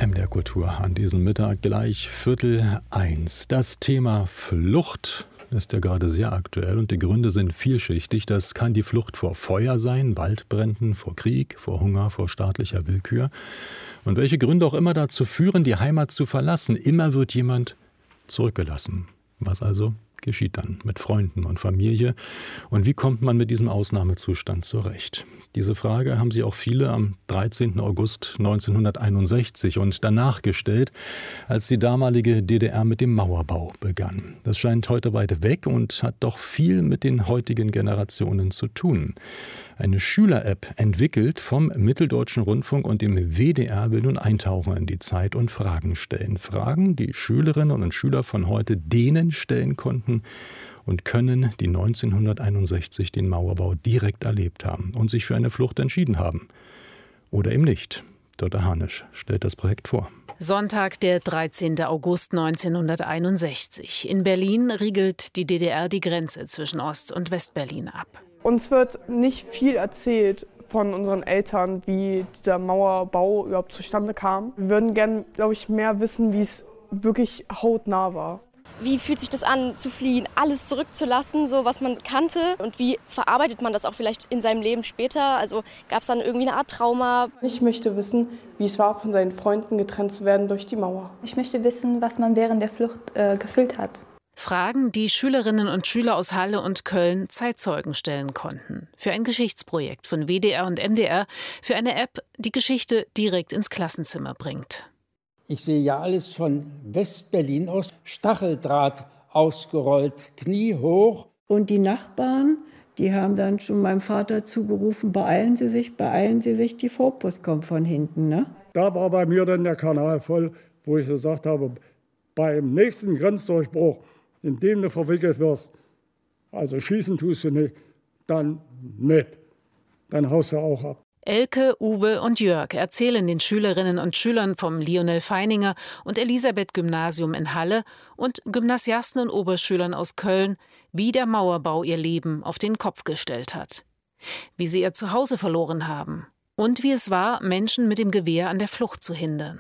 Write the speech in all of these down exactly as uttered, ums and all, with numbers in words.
M D R Kultur an diesem Mittag gleich Viertel eins. Das Thema Flucht ist ja gerade sehr aktuell und die Gründe sind vielschichtig. Das kann die Flucht vor Feuer sein, Waldbränden, vor Krieg, vor Hunger, vor staatlicher Willkür. Und welche Gründe auch immer dazu führen, die Heimat zu verlassen, immer wird jemand zurückgelassen. Was also geschieht dann mit Freunden und Familie? Und wie kommt man mit diesem Ausnahmezustand zurecht? Diese Frage haben sich auch viele am dreizehnten August neunzehnhunderteinundsechzig und danach gestellt, als die damalige D D R mit dem Mauerbau begann. Das scheint heute weit weg und hat doch viel mit den heutigen Generationen zu tun. Eine Schüler-App, entwickelt vom Mitteldeutschen Rundfunk und dem W D R, will nun eintauchen in die Zeit und Fragen stellen. Fragen, die Schülerinnen und Schüler von heute denen stellen konnten und können, die neunzehnhunderteinundsechzig den Mauerbau direkt erlebt haben und sich für eine Flucht entschieden haben. Oder eben nicht. Dörte Hanisch stellt das Projekt vor. Sonntag, der dreizehnten August neunzehnhunderteinundsechzig. In Berlin riegelt die D D R die Grenze zwischen Ost- und Westberlin ab. Uns wird nicht viel erzählt von unseren Eltern, wie dieser Mauerbau überhaupt zustande kam. Wir würden gerne, glaube ich, mehr wissen, wie es wirklich hautnah war. Wie fühlt sich das an, zu fliehen, alles zurückzulassen, so was man kannte? Und wie verarbeitet man das auch vielleicht in seinem Leben später? Also gab es dann irgendwie eine Art Trauma? Ich möchte wissen, wie es war, von seinen Freunden getrennt zu werden durch die Mauer. Ich möchte wissen, was man während der Flucht äh, gefühlt hat. Fragen, die Schülerinnen und Schüler aus Halle und Köln Zeitzeugen stellen konnten. Für ein Geschichtsprojekt von W D R und M D R, für eine App, die Geschichte direkt ins Klassenzimmer bringt. Ich sehe ja alles von Westberlin aus, Stacheldraht ausgerollt, kniehoch. Und die Nachbarn, die haben dann schon meinem Vater zugerufen, beeilen Sie sich, beeilen Sie sich, die Vorpost kommt von hinten. Ne? Da war bei mir dann der Kanal voll, wo ich gesagt habe, beim nächsten Grenzdurchbruch, in dem du verwickelt wirst, also schießen tust du nicht, dann nicht, dann haust du auch ab. Elke, Uwe und Jörg erzählen den Schülerinnen und Schülern vom Lionel Feininger und Elisabeth Gymnasium in Halle und Gymnasiasten und Oberschülern aus Köln, wie der Mauerbau ihr Leben auf den Kopf gestellt hat. Wie sie ihr Zuhause verloren haben und wie es war, Menschen mit dem Gewehr an der Flucht zu hindern.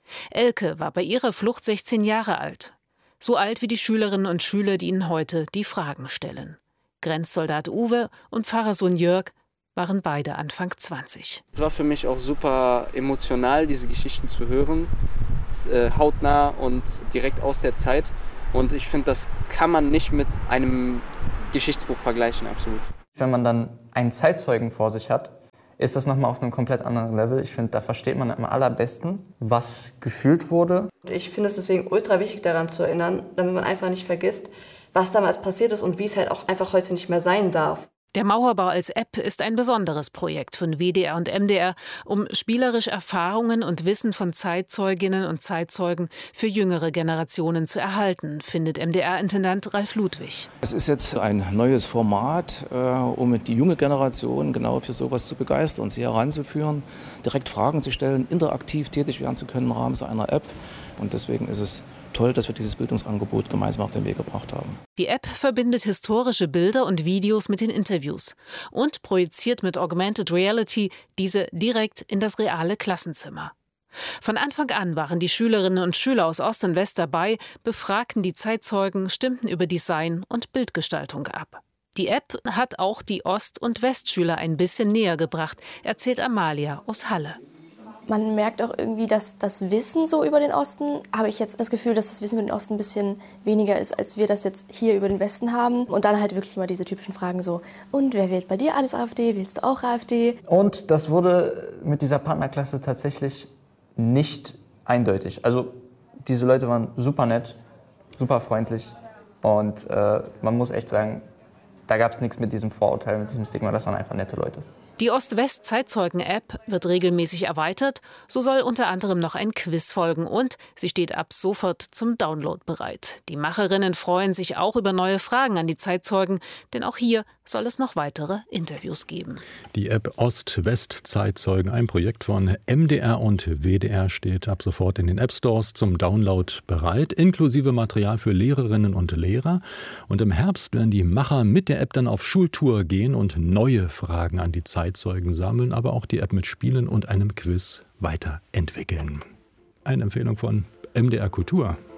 Elke war bei ihrer Flucht sechzehn Jahre alt. So alt wie die Schülerinnen und Schüler, die ihnen heute die Fragen stellen. Grenzsoldat Uwe und Pfarrersohn Jörg waren beide Anfang zwanzig. Es war für mich auch super emotional, diese Geschichten zu hören, äh, hautnah und direkt aus der Zeit. Und ich finde, das kann man nicht mit einem Geschichtsbuch vergleichen, absolut. Wenn man dann einen Zeitzeugen vor sich hat, ist das nochmal auf einem komplett anderen Level. Ich finde, da versteht man am allerbesten, was gefühlt wurde. Ich finde es deswegen ultra wichtig, daran zu erinnern, damit man einfach nicht vergisst, was damals passiert ist und wie es halt auch einfach heute nicht mehr sein darf. Der Mauerbau als App ist ein besonderes Projekt von W D R und M D R, um spielerisch Erfahrungen und Wissen von Zeitzeuginnen und Zeitzeugen für jüngere Generationen zu erhalten, findet M D R-Intendant Ralf Ludwig. Es ist jetzt ein neues Format, um die junge Generation genau für sowas zu begeistern, sie heranzuführen, direkt Fragen zu stellen, interaktiv tätig werden zu können im Rahmen so einer App. Und deswegen ist es toll, dass wir dieses Bildungsangebot gemeinsam auf den Weg gebracht haben. Die App verbindet historische Bilder und Videos mit den Interviews und projiziert mit Augmented Reality diese direkt in das reale Klassenzimmer. Von Anfang an waren die Schülerinnen und Schüler aus Ost und West dabei, befragten die Zeitzeugen, stimmten über Design und Bildgestaltung ab. Die App hat auch die Ost- und Westschüler ein bisschen näher gebracht, erzählt Amalia aus Halle. Man merkt auch irgendwie, dass das Wissen so über den Osten, habe ich jetzt das Gefühl, dass das Wissen über den Osten ein bisschen weniger ist, als wir das jetzt hier über den Westen haben. Und dann halt wirklich mal diese typischen Fragen so, und wer wählt bei dir alles AfD, wählst du auch AfD? Und das wurde mit dieser Partnerklasse tatsächlich nicht eindeutig. Also diese Leute waren super nett, super freundlich und äh, man muss echt sagen, da gab es nichts mit diesem Vorurteil, mit diesem Stigma, das waren einfach nette Leute. Die Ost-West-Zeitzeugen-App wird regelmäßig erweitert. So soll unter anderem noch ein Quiz folgen und sie steht ab sofort zum Download bereit. Die Macherinnen freuen sich auch über neue Fragen an die Zeitzeugen, denn auch hier soll es noch weitere Interviews geben. Die App Ost-West-Zeitzeugen, ein Projekt von M D R und W D R, steht ab sofort in den App-Stores zum Download bereit, inklusive Material für Lehrerinnen und Lehrer. Und im Herbst werden die Macher mit der App dann auf Schultour gehen und neue Fragen an die Zeitzeugen sammeln, aber auch die App mit Spielen und einem Quiz weiterentwickeln. Eine Empfehlung von M D R Kultur.